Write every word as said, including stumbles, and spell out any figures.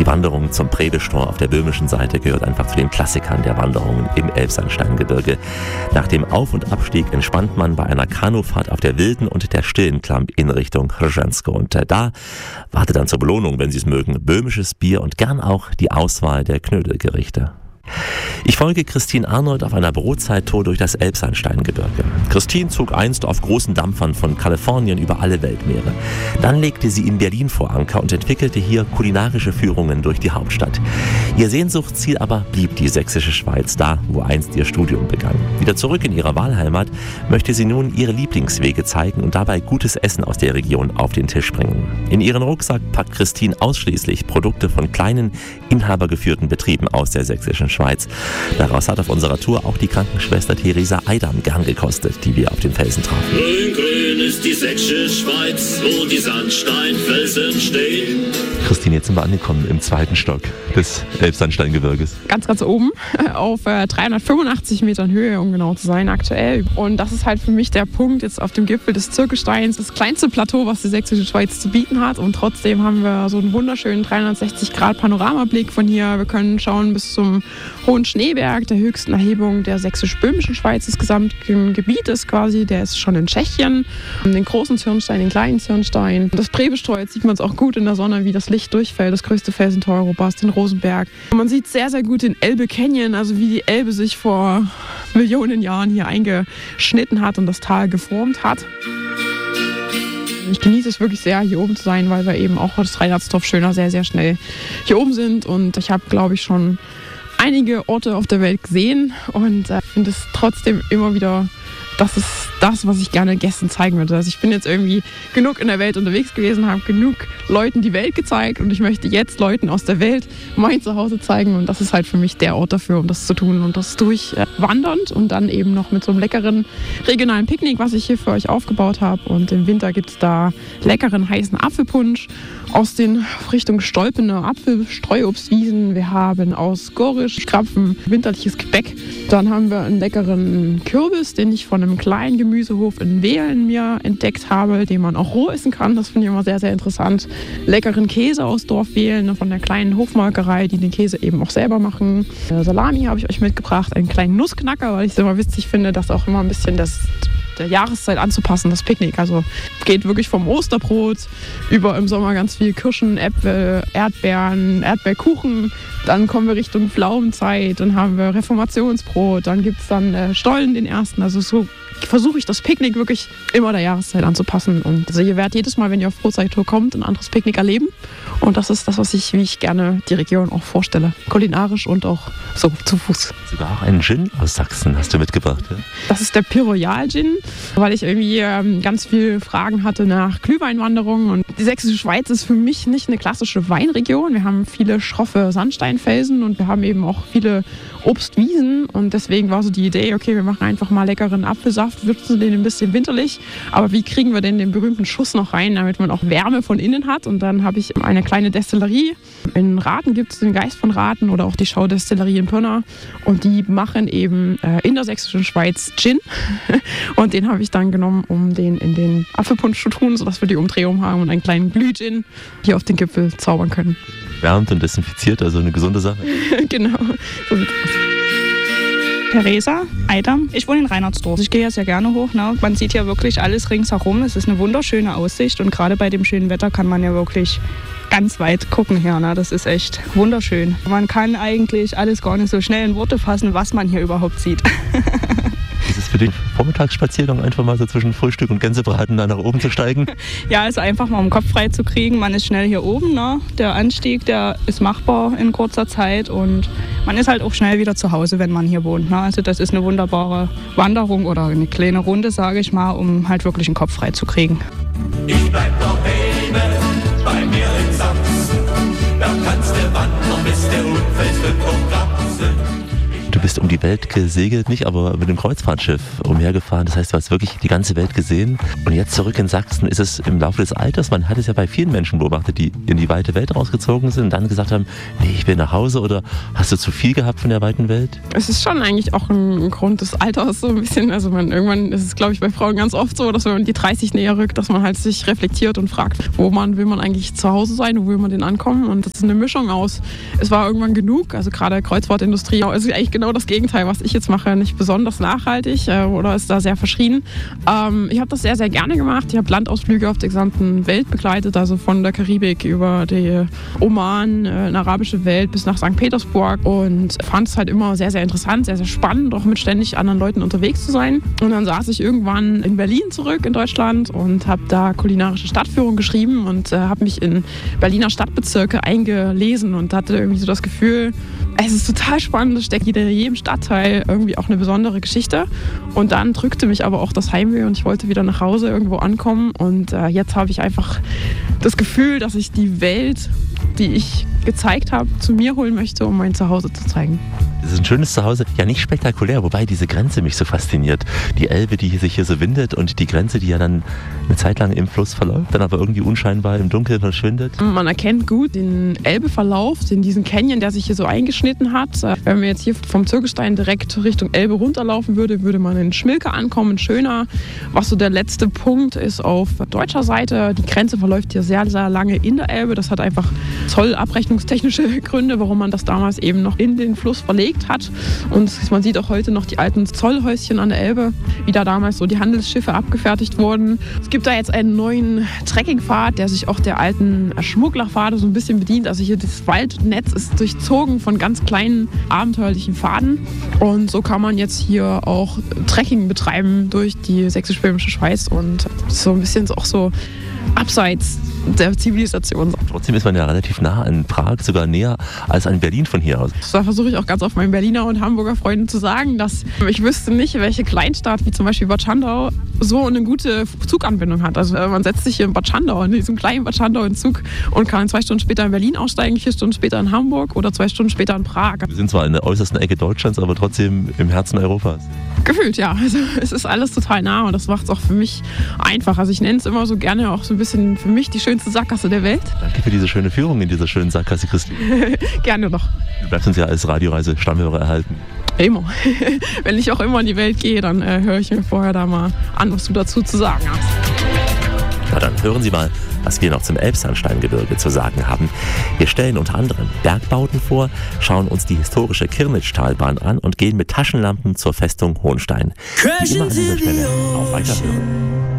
Die Wanderung zum Prebestor auf der böhmischen Seite gehört einfach zu den Klassikern der Wanderungen im Elbsandsteingebirge. Nach dem Auf- und Abstieg entspannt man bei einer Kanufahrt auf der wilden und der stillen Klamm in Richtung Hržensko. Und äh, da wartet dann zur Belohnung, wenn Sie es mögen, böhmisches Bier und gern auch die Auswahl der Knödelgerichte. Ich folge Christine Arnold auf einer Brotzeittour durch das Elbsandsteingebirge. Christine zog einst auf großen Dampfern von Kalifornien über alle Weltmeere. Dann legte sie in Berlin vor Anker und entwickelte hier kulinarische Führungen durch die Hauptstadt. Ihr Sehnsuchtsziel aber blieb die sächsische Schweiz, da wo einst ihr Studium begann. Wieder zurück in ihrer Wahlheimat möchte sie nun ihre Lieblingswege zeigen und dabei gutes Essen aus der Region auf den Tisch bringen. In ihren Rucksack packt Christine ausschließlich Produkte von kleinen, inhabergeführten Betrieben aus der sächsischen Schweiz. Daraus hat auf unserer Tour auch die Krankenschwester Theresa Eidam gern gekostet, die wir auf den Felsen trafen. Grün, grün ist die sächsische Schweiz, wo die Sandsteinfelsen stehen. Christine, jetzt sind wir angekommen im zweiten Stock des Elbsandsteingebirges. Ganz, ganz oben auf äh, dreihundertfünfundachtzig Metern Höhe, um genau zu sein, aktuell. Und das ist halt für mich der Punkt jetzt auf dem Gipfel des Zirkelsteins, das kleinste Plateau, was die sächsische Schweiz zu bieten hat. Und trotzdem haben wir so einen wunderschönen dreihundertsechzig Grad Panoramablick von hier. Wir können schauen bis zum Hohen Schneeberg, der höchsten Erhebung der sächsisch-böhmischen Schweiz des gesamten Gebietes quasi. Der ist schon in Tschechien. Den großen Zirnstein, den kleinen Zirnstein. Das Prebestor, jetzt sieht man es auch gut in der Sonne, wie das Licht durchfällt. Das größte Felsentor Europas, den Rosenberg. Und man sieht sehr, sehr gut den Elbe Canyon, also wie die Elbe sich vor Millionen Jahren hier eingeschnitten hat und das Tal geformt hat. Ich genieße es wirklich sehr, hier oben zu sein, weil wir eben auch das Reinhardsdorf Schöner sehr, sehr schnell hier oben sind. Und ich habe, glaube ich, schon einige Orte auf der Welt gesehen und äh, finde es trotzdem immer wieder, das ist das, was ich gerne Gästen zeigen würde. Also ich bin jetzt irgendwie genug in der Welt unterwegs gewesen, habe genug Leuten die Welt gezeigt und ich möchte jetzt Leuten aus der Welt mein Zuhause zeigen und das ist halt für mich der Ort dafür, um das zu tun und das durchwandernd und dann eben noch mit so einem leckeren regionalen Picknick, was ich hier für euch aufgebaut habe und im Winter gibt es da leckeren heißen Apfelpunsch aus den Richtung Stolpener Apfelstreuobstwiesen. Wir haben aus Gorisch, Krapfen, winterliches Gebäck. Dann haben wir einen leckeren Kürbis, den ich von einem kleinen Gemüsehof in Wehlen mir entdeckt habe, den man auch roh essen kann. Das finde ich immer sehr, sehr interessant. Leckeren Käse aus Dorf Wehlen, von der kleinen Hofmolkerei, die den Käse eben auch selber machen. Salami habe ich euch mitgebracht, einen kleinen Nussknacker, weil ich es immer witzig finde, dass auch immer ein bisschen das der Jahreszeit anzupassen, das Picknick. Also geht wirklich vom Osterbrot über im Sommer ganz viel Kirschen, Äpfel, Erdbeeren, Erdbeerkuchen. Dann kommen wir Richtung Pflaumenzeit, dann haben wir Reformationsbrot, dann gibt es dann äh, Stollen, den ersten. Also so versuche ich das Picknick wirklich immer der Jahreszeit anzupassen. Und also ihr werdet jedes Mal, wenn ihr auf Brotzeittour kommt, ein anderes Picknick erleben. Und das ist das, was ich, wie ich gerne die Region auch vorstelle. Kulinarisch und auch so zu Fuß. Sogar auch einen Gin aus Sachsen hast du mitgebracht, ja? Das ist der Pir Royal Gin, weil ich irgendwie ähm, ganz viele Fragen hatte nach Glühweinwanderungen. Und die sächsische Schweiz ist für mich nicht eine klassische Weinregion. Wir haben viele schroffe Sandsteinfelsen und wir haben eben auch viele Obstwiesen. Und deswegen war so die Idee, okay, wir machen einfach mal leckeren Apfelsaft, würzen den ein bisschen winterlich. Aber wie kriegen wir denn den berühmten Schuss noch rein, damit man auch Wärme von innen hat? Und dann habe ich eine kleine Destillerie. In Rathen gibt es den Geist von Rathen oder auch die Schaudestillerie in Pirna. Und die machen eben äh, in der sächsischen Schweiz Gin. Und den habe ich dann genommen, um den in den Apfelpunsch zu tun, sodass wir die Umdrehung haben und einen kleinen Glühgin hier auf den Gipfel zaubern können. Wärmt und desinfiziert, also eine gesunde Sache. Genau, so sieht's aus. Theresa Eidam. Ich wohne in Reinhardsdorf. Ich gehe ja sehr gerne hoch. Ne? Man sieht ja wirklich alles ringsherum. Es ist eine wunderschöne Aussicht und gerade bei dem schönen Wetter kann man ja wirklich ganz weit gucken hier. Ne? Das ist echt wunderschön. Man kann eigentlich alles gar nicht so schnell in Worte fassen, was man hier überhaupt sieht. Ist es für den Vormittagsspaziergang einfach mal so zwischen Frühstück und Gänsebraten da nach oben zu steigen? Ja, also einfach mal um den Kopf frei zu kriegen. Man ist schnell hier oben. Ne? Der Anstieg, der ist machbar in kurzer Zeit und man ist halt auch schnell wieder zu Hause, wenn man hier wohnt. Ne? Also das ist eine wunderbare Wanderung oder eine kleine Runde, sage ich mal, um halt wirklich den Kopf frei zu kriegen. Ich bleib doch eben bei mir in Sachsen. Da kannst du wandern, bis der Unfels wird hochkrapsen. Du bist um die Welt gesegelt, nicht, aber mit dem Kreuzfahrtschiff umhergefahren. Das heißt, du hast wirklich die ganze Welt gesehen. Und jetzt zurück in Sachsen ist es im Laufe des Alters, man hat es ja bei vielen Menschen beobachtet, die in die weite Welt rausgezogen sind und dann gesagt haben, nee, ich will nach Hause, oder hast du zu viel gehabt von der weiten Welt? Es ist schon eigentlich auch ein Grund des Alters so ein bisschen. Also man irgendwann ist es, glaube ich, bei Frauen ganz oft so, dass wenn man die dreißig näher rückt, dass man halt sich reflektiert und fragt, wo man will man eigentlich zu Hause sein, wo will man denn ankommen? Und das ist eine Mischung aus, es war irgendwann genug, also gerade Kreuzfahrtindustrie ist eigentlich genau das Gegenteil, was ich jetzt mache, nicht besonders nachhaltig äh, oder ist da sehr verschrien. Ähm, ich habe das sehr, sehr gerne gemacht. Ich habe Landausflüge auf der gesamten Welt begleitet, also von der Karibik über die Oman, äh, eine arabische Welt bis nach Sankt Petersburg, und fand es halt immer sehr, sehr interessant, sehr, sehr spannend, auch mit ständig anderen Leuten unterwegs zu sein. Und dann saß ich irgendwann in Berlin zurück in Deutschland und habe da kulinarische Stadtführung geschrieben und äh, habe mich in Berliner Stadtbezirke eingelesen und hatte irgendwie so das Gefühl, es ist total spannend, es steckt in jedem Stadtteil irgendwie auch eine besondere Geschichte. Und dann drückte mich aber auch das Heimweh und ich wollte wieder nach Hause irgendwo ankommen. Und äh, jetzt habe ich einfach das Gefühl, dass ich die Welt, die ich gezeigt habe, zu mir holen möchte, um mein Zuhause zu zeigen. Das ist ein schönes Zuhause, ja nicht spektakulär, wobei diese Grenze mich so fasziniert. Die Elbe, die sich hier so windet, und die Grenze, die ja dann eine Zeit lang im Fluss verläuft, dann aber irgendwie unscheinbar im Dunkeln verschwindet. Man erkennt gut den Elbeverlauf, in diesen Canyon, der sich hier so eingeschnitten hat. Wenn man jetzt hier vom Zirkelstein direkt Richtung Elbe runterlaufen würde, würde man in Schmilke ankommen, Schöner. Was so der letzte Punkt ist auf deutscher Seite. Die Grenze verläuft hier sehr, sehr lange in der Elbe. Das hat einfach zollabrechnungstechnische Gründe, warum man das damals eben noch in den Fluss verlegt hat. Und man sieht auch heute noch die alten Zollhäuschen an der Elbe, wie da damals so die Handelsschiffe abgefertigt wurden. Es gibt da jetzt einen neuen Trekkingpfad, der sich auch der alten Schmugglerpfade so ein bisschen bedient. Also hier das Waldnetz ist durchzogen von ganz kleinen abenteuerlichen Pfaden. Und so kann man jetzt hier auch Trekking betreiben durch die sächsisch-böhmische Schweiz und so ein bisschen auch so abseits der Zivilisation. Trotzdem ist man ja relativ nah an Prag, sogar näher als an Berlin von hier aus. Da versuche ich auch ganz oft meinen Berliner und Hamburger Freunden zu sagen, dass ich wüsste nicht, welche Kleinstadt, wie zum Beispiel Bad Schandau, so eine gute Zuganbindung hat. Also man setzt sich hier in Bad Schandau, in diesem kleinen Bad Schandau in Zug und kann zwei Stunden später in Berlin aussteigen, vier Stunden später in Hamburg oder zwei Stunden später in Prag. Wir sind zwar in der äußersten Ecke Deutschlands, aber trotzdem im Herzen Europas. Gefühlt, ja. Also es ist alles total nah und das macht es auch für mich einfach. Also ich nenne es immer so gerne auch so ein bisschen für mich die schönste Sackgasse der Welt. Danke für diese schöne Führung in dieser schönen Sackgasse, Christine. Gerne doch. Du bleibst uns ja als Radioreise-Stammhörer erhalten. Immer. Wenn ich auch immer in die Welt gehe, dann äh, höre ich mir vorher da mal an, was du dazu zu sagen hast. Na dann hören Sie mal, was wir noch zum Elbsandsteingebirge zu sagen haben. Wir stellen unter anderem Bergbauten vor, schauen uns die historische Kirnitschtalbahn an und gehen mit Taschenlampen zur Festung Hohenstein. Wie immer an dieser Stelle auf Weiterhören.